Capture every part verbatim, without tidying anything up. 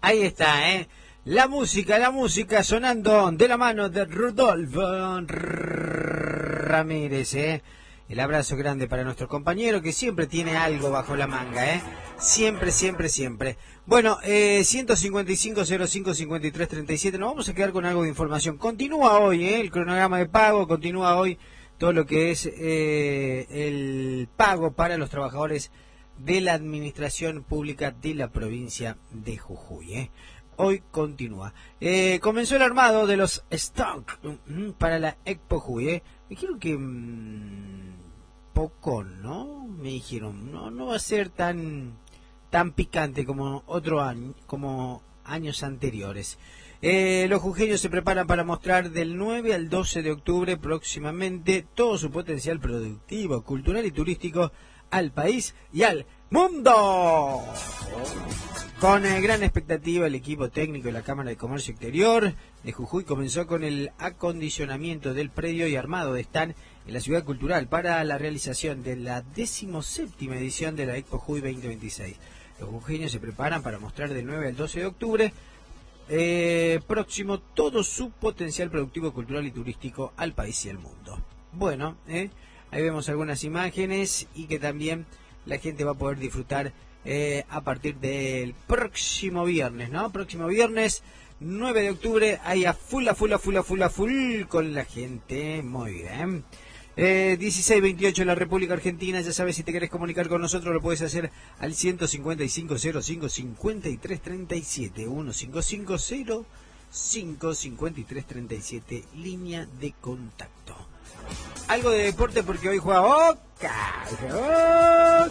Ahí está, ¿eh? La música, la música sonando de la mano de Rodolfo Ramírez, ¿eh? El abrazo grande para nuestro compañero que siempre tiene algo bajo la manga, ¿eh? Siempre, siempre, siempre. Bueno, eh, ciento cincuenta y cinco, cero cinco, cincuenta y tres, treinta y siete. Nos vamos a quedar con algo de información. Continúa hoy, ¿eh? El cronograma de pago, continúa hoy todo lo que es eh, el pago para los trabajadores de la administración pública de la provincia de Jujuy, ¿eh? Hoy continúa. Eh, comenzó el armado de los stock mm, para la Expo Jujuy, ¿eh? Me dijeron que mmm, poco, ¿no? Me dijeron, no, no va a ser tan tan picante como otro año, como años anteriores. Eh, los jujeños se preparan para mostrar del nueve al doce de octubre próximamente todo su potencial productivo, cultural y turístico al país y al mundo. Con eh, gran expectativa, el equipo técnico de la Cámara de Comercio Exterior de Jujuy comenzó con el acondicionamiento del predio y armado de stand en la ciudad cultural para la realización de la decimoséptima edición de la Expo Jujuy veinte veintiséis. Los jujeños se preparan para mostrar del nueve al doce de octubre eh, próximo todo su potencial productivo, cultural y turístico al país y al mundo. Bueno, eh, ahí vemos algunas imágenes y que también la gente va a poder disfrutar eh, a partir del próximo viernes, ¿no? Próximo viernes, nueve de octubre, ahí a full, a full, a full, a full, a full con la gente. Muy bien. Eh, dieciséis veintiocho en la República Argentina. Ya sabes, si te querés comunicar con nosotros lo puedes hacer al ciento cincuenta y cinco, cero cinco, cincuenta y tres treinta y siete, ciento cincuenta y cinco, cero cinco, cincuenta y tres treinta y siete, línea de contacto. Algo de deporte porque hoy juega Boca. Boca.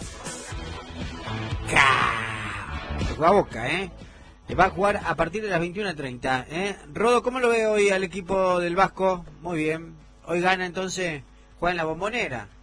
Juega Boca, ¿eh? Va a jugar a partir de las veintiuna treinta, ¿eh? Rodo, ¿cómo lo ve hoy al equipo del Vasco? Muy bien. Hoy gana entonces, juega en la Bombonera.